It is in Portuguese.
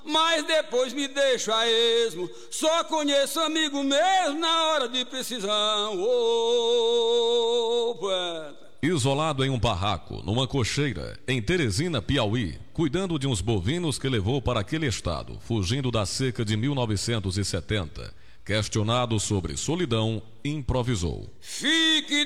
mas depois me deixo a esmo. Só conheço amigo mesmo na hora de precisão. Poeta. Isolado em um barraco, numa cocheira, em Teresina, Piauí, cuidando de uns bovinos que levou para aquele estado, fugindo da seca de 1970, questionado sobre solidão, improvisou. Fique